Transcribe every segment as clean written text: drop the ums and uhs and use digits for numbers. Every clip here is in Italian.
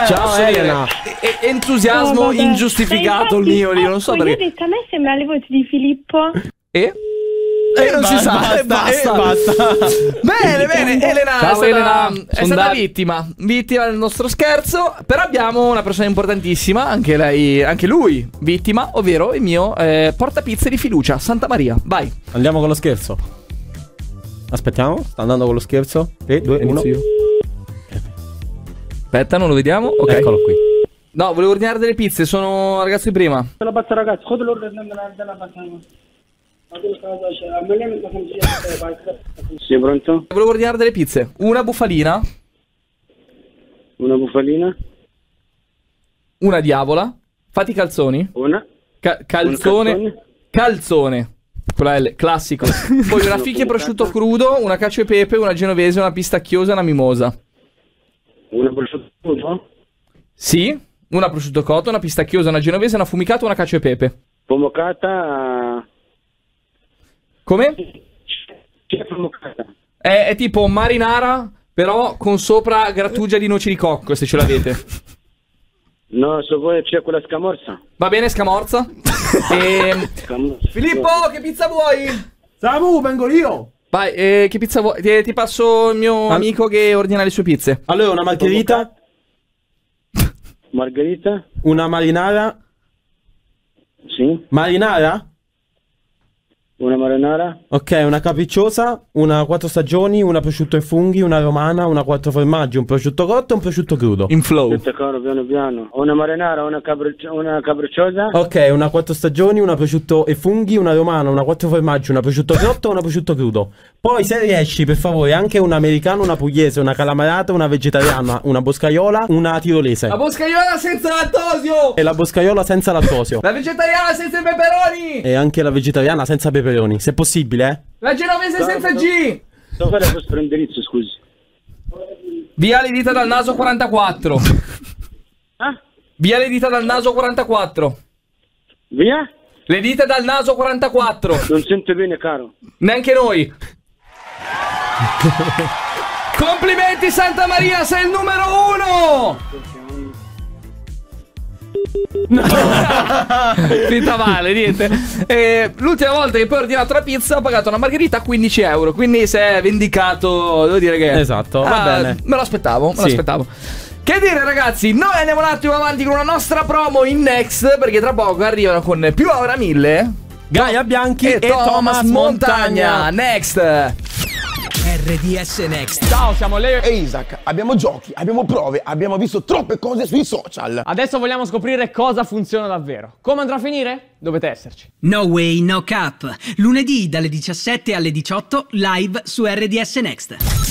Ciao Elena. Entusiasmo ingiustificato il mio, io non so Io ho perché. detto, a me sembra le voci di Filippo. Non si sa, basta. Bene, Elena è stata vittima del nostro scherzo. Però abbiamo una persona importantissima, anche lui vittima, ovvero il mio portapizze di fiducia, Santa Maria. Vai. Andiamo con lo scherzo. Aspettiamo, sta andando con lo scherzo. 3, 2, 1. Aspetta, non lo vediamo. Ok. Eccolo qui. No, volevo ordinare delle pizze, sono ragazzo di prima. la pazza ragazzi, خد الاوردر della pazza. Sì, pronto? Volevo ordinare delle pizze. Una bufalina, Una bufalina? una diavola. Fatti i calzoni. Una? Calzone. Quella è classico. Poi una ficchia e prosciutto crudo, una cacio e pepe, una genovese, una pistacchiosa e una mimosa. Una prosciutto crudo? Sì, una prosciutto cotto, una pistacchiosa, una genovese, una affumicata, una cacio e pepe. Pomocata? Come? C'è pomocata? È tipo marinara, però con sopra grattugia di noci di cocco, se ce l'avete. No, se vuoi c'è quella scamorza. Va bene, scamorza. Filippo, che pizza vuoi? Samu, vengo io. Vai, che pizza vuoi? Ti passo il mio amico che ordina le sue pizze. Allora, una margherita. Margherita? Una marinara. Sì. Marinara? Una marinara? Ok, una capricciosa, una 4 stagioni, una prosciutto e funghi, una romana, una 4 formaggi, un prosciutto cotto e un prosciutto crudo. In flow. Aspetta caro, piano piano. Una marinara, una capricciosa? Ok, una 4 stagioni, una prosciutto e funghi, una romana, una 4 formaggi, una prosciutto cotto e una prosciutto crudo. Poi se riesci, per favore, anche un americano, una pugliese, una calamarata, una vegetariana, una boscaiola, una tirolese. La boscaiola senza lattosio! E la boscaiola senza lattosio. La vegetariana senza i peperoni! E anche la vegetariana senza peperoni, se possibile, eh? La genovese senza G! Dov'è il vostro indirizzo, scusi? Via le dita dal naso 44. Ah? Via le dita dal naso 44. Via? Le dita dal naso 44. Non sento bene, caro. Neanche noi. Complimenti Santa Maria, sei il numero 1. Finta male, niente. L'ultima volta che poi ho ordinato la pizza ho pagato una margherita a 15 euro. Quindi si è vendicato, devo dire che Esatto, va bene. Me lo aspettavo, Che dire ragazzi, noi andiamo un attimo avanti con una nostra promo in Next, perché tra poco arrivano con più Aura 1000 Gaia Bianchi e Thomas Montagna. Next. RDS Next. Ciao, siamo Leo e Isaac. Abbiamo giochi, abbiamo prove, abbiamo visto troppe cose sui social. Adesso vogliamo scoprire cosa funziona davvero. Come andrà a finire? Dovete esserci. No Way, No Cap. Lunedì dalle 17 alle 18 live su RDS Next.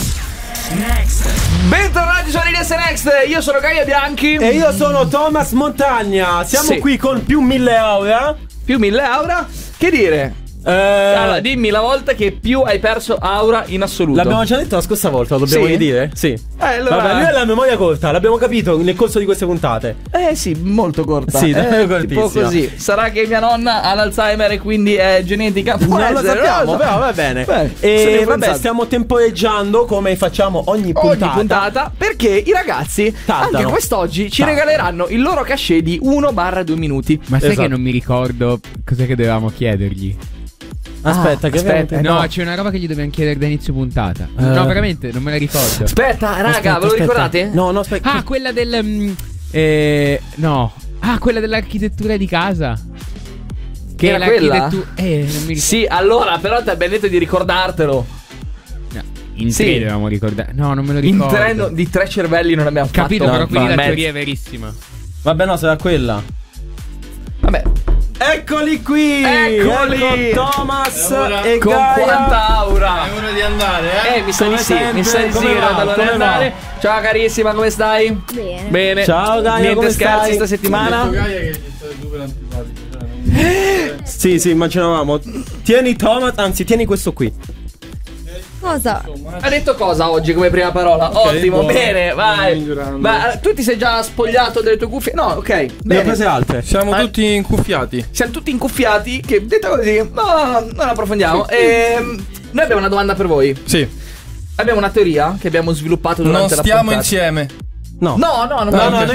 Bentornati su RDS Next. Io sono Gaia Bianchi e io sono Thomas Montagna. Siamo qui con più 1000 aura. Più 1000 aura. Che dire? Allora, dimmi la volta che più hai perso aura in assoluto. L'abbiamo già detto la scorsa volta, lo dobbiamo dire? Sì. Allora... Vabbè, lui ha la memoria corta, l'abbiamo capito nel corso di queste puntate. Sì, molto corta. Sì, tipo così. Sarà che mia nonna ha l'Alzheimer e quindi è genetica. Non lo sappiamo, però va bene. E vabbè, stiamo temporeggiando come facciamo ogni puntata. Perché i ragazzi anche quest'oggi ci regaleranno il loro cachet di 1/2 minuti. Ma sai che non mi ricordo cos'è che dovevamo chiedergli? Aspetta, no, c'è una roba che gli dobbiamo chiedere da inizio puntata. No, veramente, non me la ricordo. Aspetta, raga, ve lo ricordate? No, aspetta. Ah, quella del no. Ah, quella dell'architettura di casa. Che era quella? Non mi ricordo. Sì, allora, però ti abbiamo detto di ricordartelo. No, in tre dovevamo ricordare. No, non me lo ricordo. In tre di 3 cervelli non abbiamo capito, fatto. però quindi la teoria è verissima. Vabbè, no, sarà quella. Vabbè. Eccoli qui! Eccoli! Ecco Thomas e con Gaia. 40 aura. È ora di andare, mi sa di sì, mi sa di sì. Come andare. Ciao carissima, come stai? Bene. Ciao Gaia, niente come scherzi stai? sta settimana? Gaia che ci sta super antipatico. Sì, immaginavamo. Tieni Thomas, anzi tieni questo qui. Cosa? Hai detto cosa oggi come prima parola? Ottimo, bene, vai. Ma tu ti sei già spogliato delle tue cuffie? No, ok. Ne ho Bene. prese altre. Siamo tutti incuffiati. Siamo tutti incuffiati. Che detto così, no, non approfondiamo. Noi abbiamo una domanda per voi. Sì. Abbiamo una teoria che abbiamo sviluppato durante Non la stiamo puntata. insieme. No, no,